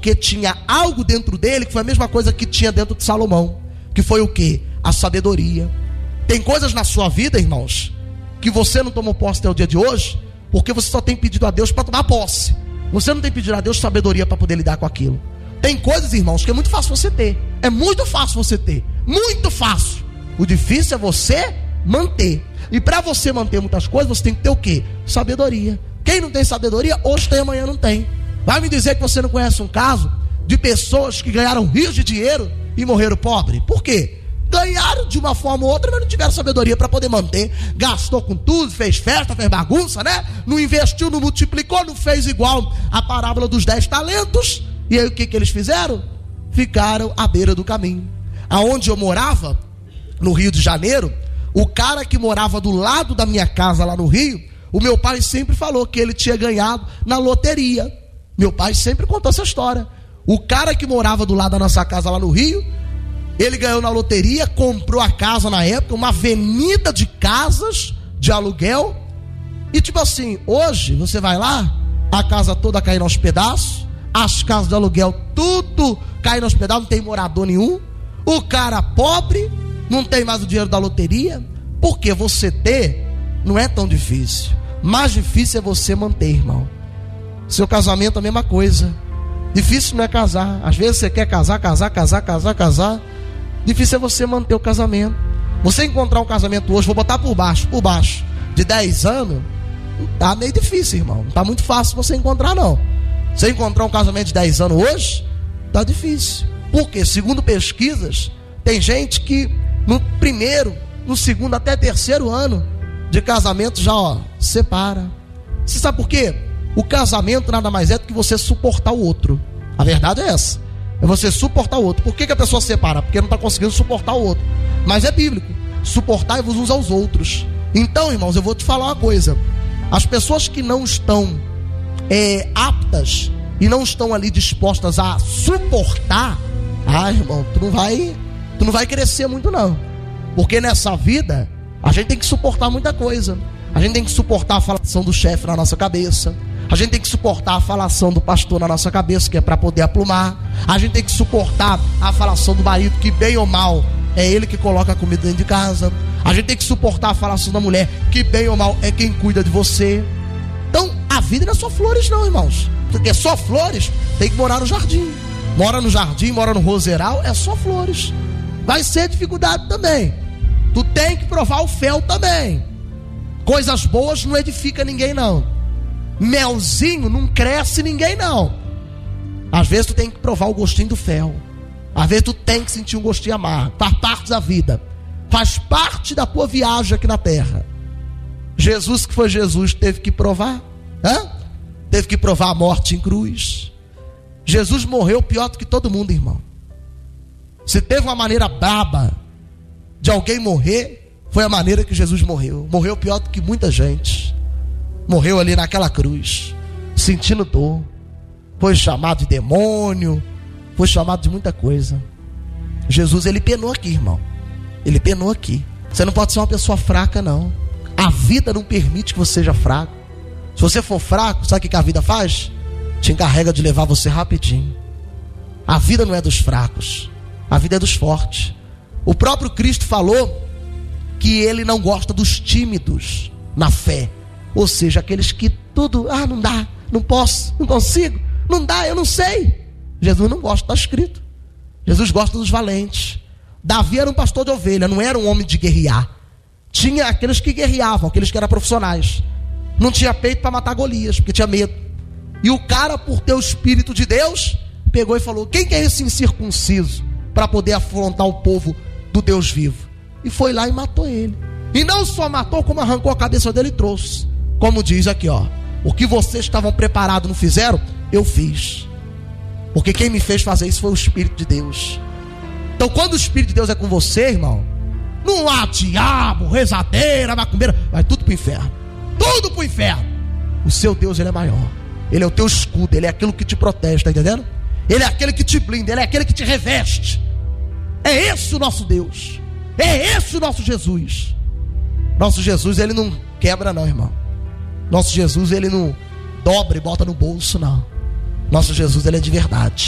porque tinha algo dentro dele que foi a mesma coisa que tinha dentro de Salomão, que foi o quê? A sabedoria. Tem coisas na sua vida, irmãos, que você não tomou posse até o dia de hoje, porque você só tem pedido a Deus para tomar posse. Você não tem pedido a Deus sabedoria para poder lidar com aquilo. Tem coisas, irmãos, que é muito fácil você ter. É muito fácil você ter. Muito fácil. O difícil é você manter. E para você manter muitas coisas, você tem que ter o quê? Sabedoria. Quem não tem sabedoria, hoje tem, amanhã não tem. Vai me dizer que você não conhece um caso de pessoas que ganharam rios de dinheiro e morreram pobres? Por quê? Ganharam de uma forma ou outra, mas não tiveram sabedoria para poder manter. Gastou com tudo, fez festa, fez bagunça, né? Não investiu, não multiplicou, não fez igual a parábola dos 10 talentos. E aí o que eles fizeram? Ficaram à beira do caminho. Aonde eu morava, no Rio de Janeiro, o cara que morava do lado da minha casa lá no Rio, o meu pai sempre falou que ele tinha ganhado na loteria. Meu pai sempre contou essa história. O cara que morava do lado da nossa casa lá no Rio, ele ganhou na loteria, comprou a casa na época, uma avenida de casas de aluguel. E tipo assim, hoje você vai lá, a casa toda caindo aos pedaços, as casas de aluguel tudo caindo aos pedaços, não tem morador nenhum. O cara pobre, não tem mais o dinheiro da loteria. Porque você ter não é tão difícil. Mais difícil é você manter, irmão. Seu casamento é a mesma coisa. Difícil não é casar. Às vezes você quer casar. Difícil é você manter o casamento. Você encontrar um casamento hoje, vou botar por baixo, de 10 anos, tá meio difícil, irmão. Não tá muito fácil você encontrar, não. Você encontrar um casamento de 10 anos hoje, tá difícil. Porque, segundo pesquisas, tem gente que no primeiro, no segundo, até terceiro ano de casamento já, separa. Você sabe por quê? O casamento nada mais é do que você suportar o outro. A verdade é essa. É você suportar o outro. Por que a pessoa separa? Porque não está conseguindo suportar o outro. Mas é bíblico. Suportai-vos uns aos outros. Então, irmãos, eu vou te falar uma coisa. As pessoas que não estão aptas e não estão ali dispostas a suportar, irmão, tu não vai crescer muito não. Porque nessa vida a gente tem que suportar muita coisa. A gente tem que suportar a falação do chefe na nossa cabeça. A gente tem que suportar a falação do pastor na nossa cabeça, que é para poder aplumar. A gente tem que suportar a falação do marido, que bem ou mal é ele que coloca a comida dentro de casa. A gente tem que suportar a falação da mulher, que bem ou mal é quem cuida de você. Então a vida não é só flores não, irmãos. Porque só flores, tem que morar no jardim. Mora no jardim, mora no roseral, é só flores. Vai ser dificuldade também. Tu tem que provar o fel também. Coisas boas não edifica ninguém não. Melzinho não cresce ninguém não. Às vezes tu tem que provar o gostinho do fel. Às vezes tu tem que sentir um gostinho amargo. Faz parte da vida. Faz parte da tua viagem aqui na terra. Jesus, que foi Jesus, teve que provar. Teve que provar a morte em cruz. Jesus morreu pior do que todo mundo, irmão. Se teve uma maneira braba de alguém morrer, foi a maneira que Jesus morreu. Morreu pior do que muita gente. Morreu ali naquela cruz, sentindo dor. Foi chamado de demônio, foi chamado de muita coisa. Jesus, ele penou aqui, irmão. Ele penou aqui. Você não pode ser uma pessoa fraca, não. A vida não permite que você seja fraco. Se você for fraco, sabe o que a vida faz? Te encarrega de levar você rapidinho. A vida não é dos fracos, a vida é dos fortes. O próprio Cristo falou que ele não gosta dos tímidos na fé. Ou seja, aqueles que tudo, não dá, não posso, não consigo, não dá, eu não sei. Jesus não gosta, está escrito. Jesus gosta dos valentes. Davi era um pastor de ovelha, não era um homem de guerrear. Tinha aqueles que guerreavam, aqueles que eram profissionais. Não tinha peito para matar Golias, porque tinha medo. E o cara, por ter o Espírito de Deus, pegou e falou: quem que é esse incircunciso para poder afrontar o povo do Deus vivo? E foi lá e matou ele. E não só matou, como arrancou a cabeça dele e trouxe. Como diz aqui, o que vocês estavam preparados não fizeram, eu fiz. Porque quem me fez fazer isso foi o Espírito de Deus. Então quando o Espírito de Deus é com você, irmão, não há diabo, rezadeira, macumbeira, vai tudo pro inferno. Tudo pro inferno. O seu Deus, ele é maior. Ele é o teu escudo, ele é aquilo que te protege, tá entendendo? Ele é aquele que te blinda, ele é aquele que te reveste. É esse o nosso Deus. É esse o nosso Jesus. Nosso Jesus, ele não quebra não, irmão. Nosso Jesus, ele não dobra e bota no bolso, não. Nosso Jesus, ele é de verdade.